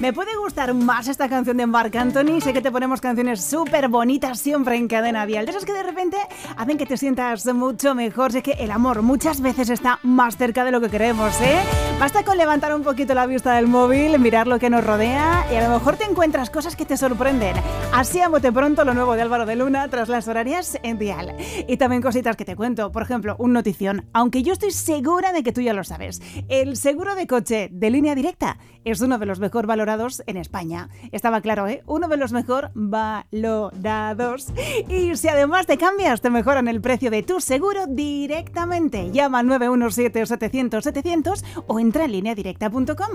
Me puede gustar más esta canción de Marc Anthony. Sé que te ponemos canciones súper bonitas siempre en Cadena Dial. De esas que de repente hacen que te sientas mucho mejor. Sé que el amor muchas veces está más cerca de lo que queremos, ¿eh? Basta con levantar un poquito la vista del móvil, mirar lo que nos rodea y a lo mejor te encuentras cosas que te sorprenden. Así a bote pronto lo nuevo de Álvaro de Luna tras las horarias en Dial. Y también cositas que te cuento. Por ejemplo, un notición. Aunque yo estoy segura de que tú ya lo sabes. El seguro de coche de Línea Directa es uno de los mejor valorados en España. Estaba claro, ¿eh? Uno de los mejor valorados. Y si además te cambias, te mejoran el precio de tu seguro directamente. Llama al 917-700-700 o entra en lineadirecta.com.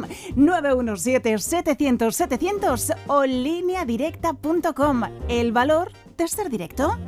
917-700-700 o lineadirecta.com. El valor de ser directo.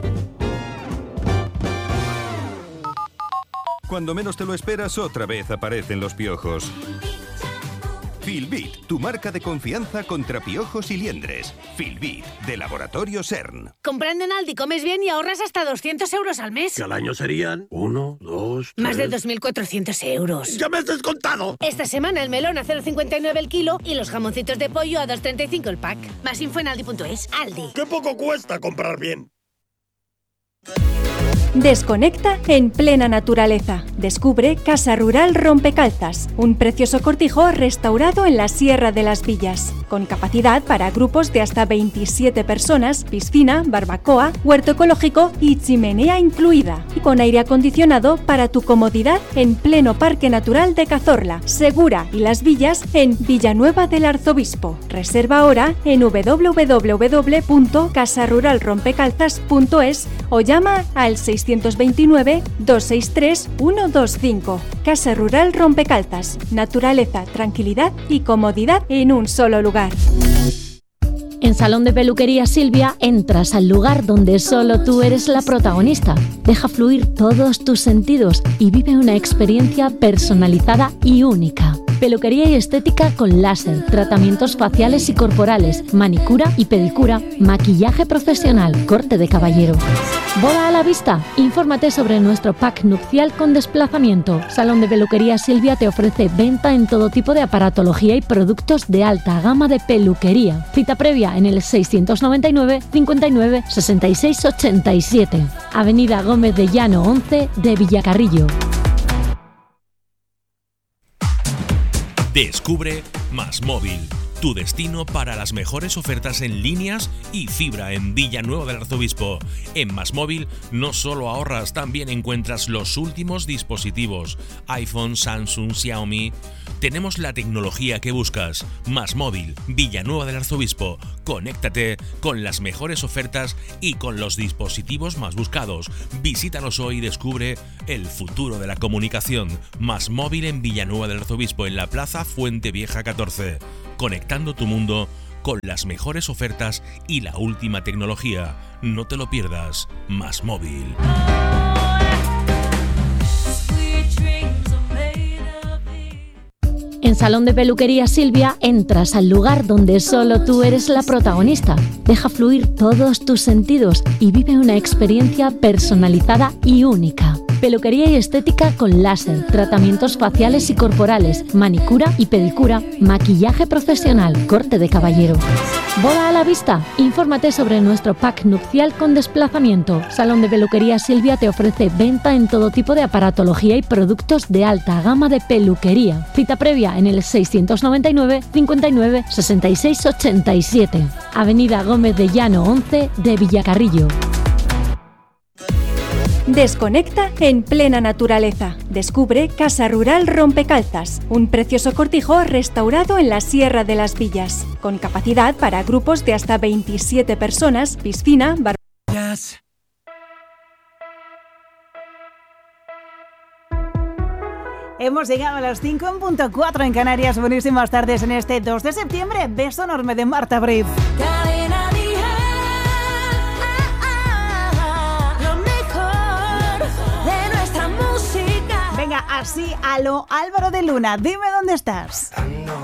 Cuando menos te lo esperas, otra vez aparecen los piojos. Filbit, tu marca de confianza contra piojos y liendres. Filbit, de Laboratorio CERN. Comprando en Aldi comes bien y ahorras hasta 200 euros al mes. Que al año serían 1, 2, 3... Más de 2.400 euros. ¡Ya me has descontado! Esta semana el melón a 0,59 el kilo y los jamoncitos de pollo a 2,35 el pack. Más info en aldi.es. Aldi. ¡Qué poco cuesta comprar bien! Desconecta en plena naturaleza. Descubre Casa Rural Rompecalzas, un precioso cortijo restaurado en la Sierra de las Villas, con capacidad para grupos de hasta 27 personas, piscina, barbacoa, huerto ecológico y chimenea incluida, y con aire acondicionado para tu comodidad en pleno Parque Natural de Cazorla, Segura y Las Villas en Villanueva del Arzobispo. Reserva ahora en www.casaruralrompecalzas.es o llama al 629-263-125. Casa Rural Rompecalzas. Naturaleza, tranquilidad y comodidad en un solo lugar. En Salón de Peluquería Silvia entras al lugar donde solo tú eres la protagonista. Deja fluir todos tus sentidos y vive una experiencia personalizada y única. Peluquería y estética con láser, tratamientos faciales y corporales, manicura y pedicura, maquillaje profesional, corte de caballero. ¿Boda a la vista? Infórmate sobre nuestro pack nupcial con desplazamiento. Salón de Peluquería Silvia te ofrece venta en todo tipo de aparatología y productos de alta gama de peluquería. Cita previa en el 699 59 66 87. Avenida Gómez de Llano 11 de Villacarrillo. Descubre Más Móvil, tu destino para las mejores ofertas en líneas y fibra en Villanueva del Arzobispo. En Más Móvil no solo ahorras, también encuentras los últimos dispositivos, iPhone, Samsung, Xiaomi. Tenemos la tecnología que buscas. Más Móvil, Villanueva del Arzobispo. Conéctate con las mejores ofertas y con los dispositivos más buscados. Visítanos hoy y descubre el futuro de la comunicación. Más Móvil en Villanueva del Arzobispo, en la Plaza Fuente Vieja 14. Conectando tu mundo con las mejores ofertas y la última tecnología. No te lo pierdas. Más Móvil. En Salón de Peluquería Silvia entras al lugar donde solo tú eres la protagonista. Deja fluir todos tus sentidos y vive una experiencia personalizada y única. Peluquería y estética con láser, tratamientos faciales y corporales, manicura y pedicura, maquillaje profesional, corte de caballero. ¿Boda a la vista? Infórmate sobre nuestro pack nupcial con desplazamiento. Salón de Peluquería Silvia te ofrece venta en todo tipo de aparatología y productos de alta gama de peluquería. Cita previa en el 699 59 66 87. Avenida Gómez de Llano 11 de Villacarrillo. Desconecta en plena naturaleza. Descubre Casa Rural Rompecalzas, un precioso cortijo restaurado en la Sierra de las Villas, con capacidad para grupos de hasta 27 personas, piscina, Yes. Hemos llegado a las 5:04 en Canarias. Buenísimas tardes en este 2 de septiembre. Beso enorme de Marta Brief. Venga, así a lo Álvaro de Luna. Dime dónde estás.